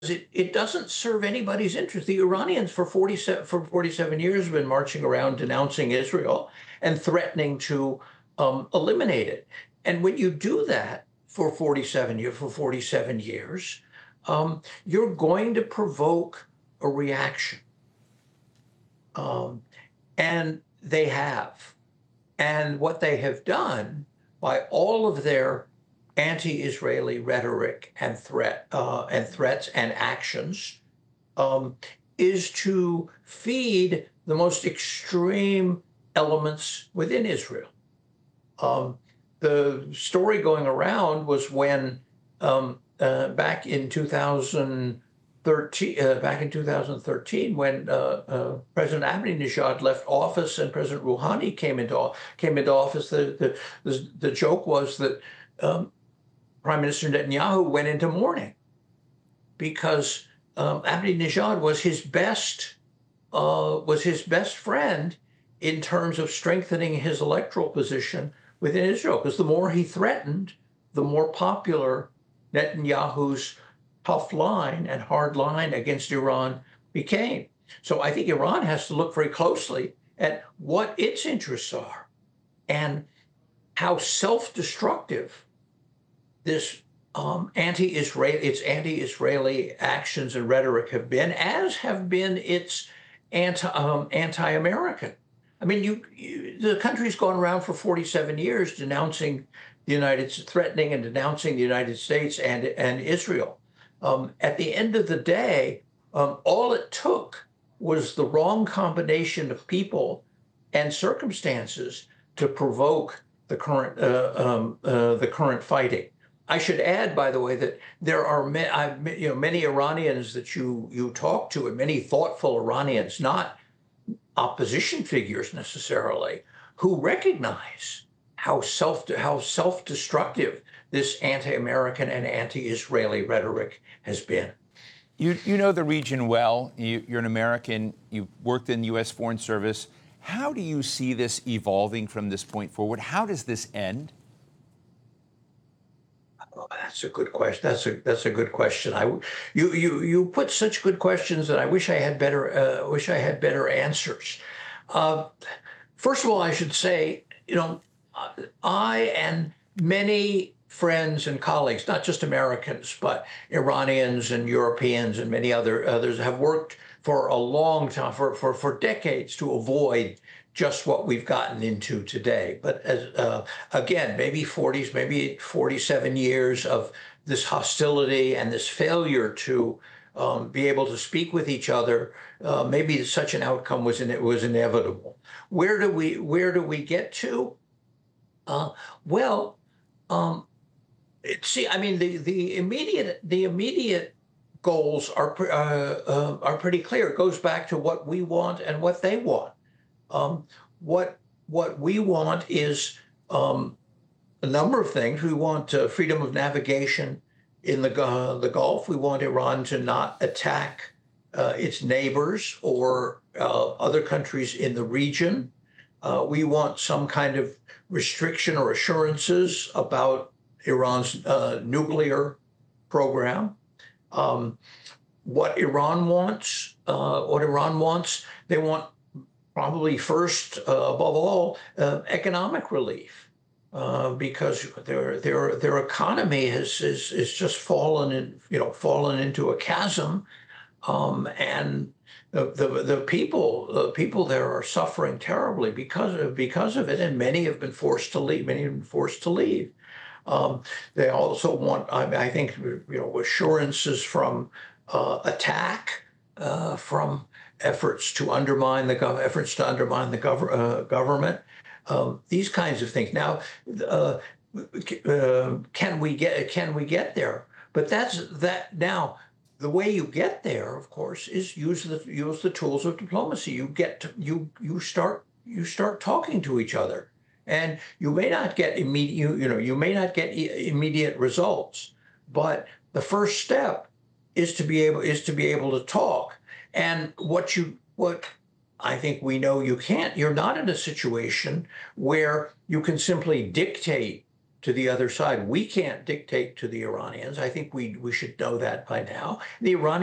it doesn't serve anybody's interest. The Iranians for 47 years have been marching around denouncing Israel and threatening to eliminate it. And when you do that for 47 years, you're going to provoke a reaction. Um, and they have. And what they have done by all of their anti-Israeli rhetoric and threats and actions um, is to feed the most extreme elements within Israel. Um, the story going around was when back in 2013, when President Ahmadinejad left office and President Rouhani came into office. The joke was that Prime Minister Netanyahu went into mourning because Ahmadinejad was his best friend in terms of strengthening his electoral position within Israel. Because the more he threatened, the more popular Netanyahu's tough line and hard line against Iran became. So I think Iran has to look very closely at what its interests are and how self-destructive this its anti-Israeli actions and rhetoric have been, as have been its anti-American. I mean, the country's gone around for 47 years threatening and denouncing the United States and Israel. At the end of the day, all it took was the wrong combination of people and circumstances to provoke the current fighting. I should add, by the way, that there are many Iranians that you talk to, and many thoughtful Iranians, not opposition figures necessarily, who recognize how self-destructive this anti-American and anti-Israeli rhetoric has been. You know the region well. You're an American. You've worked in the U.S. Foreign Service. How do you see this evolving from this point forward? How does this end? Oh, that's a good question. That's a good question. You put such good questions that I wish I had better answers. First of all, I should say, I and many friends and colleagues, not just Americans, but Iranians and Europeans and many others have worked for a long time, for decades, to avoid just what we've gotten into today. But again, maybe 47 years of this hostility and this failure to be able to speak with each other, maybe such an outcome was inevitable. Where do we get to? I mean, the immediate goals are pretty clear. It goes back to what we want and what they want. What we want is a number of things. We want freedom of navigation in the Gulf. We want Iran to not attack its neighbors or other countries in the region. We want some kind of restriction or assurances about Iran's nuclear program. What Iran wants, they want probably first, above all, economic relief, because their economy has just fallen into a chasm, and the people there are suffering terribly because of it, and many have been forced to leave. They also want, I think, assurances from attack, from efforts to undermine the government. These kinds of things. Now, can we get there? But that's that. Now, the way you get there, of course, is use the tools of diplomacy. You start talking to each other. And you may not get immediate results, but the first step is to be able to talk. And what I think we know you can't. You're not in a situation where you can simply dictate to the other side. We can't dictate to the Iranians. I think we should know that by now. The Iranians